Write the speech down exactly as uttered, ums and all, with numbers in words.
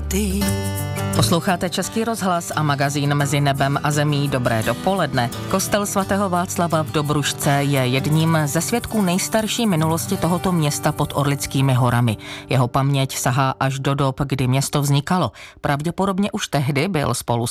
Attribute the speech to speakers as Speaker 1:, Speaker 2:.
Speaker 1: ty.
Speaker 2: Posloucháte Český rozhlas a magazín Mezi nebem a zemí. Dobré dopoledne. Kostel svatého Václava v Dobrušce je jedním ze svědků nejstarší minulosti tohoto města pod Orlickými horami. Jeho paměť sahá až do dob, kdy město vznikalo. Pravděpodobně už tehdy byl spolu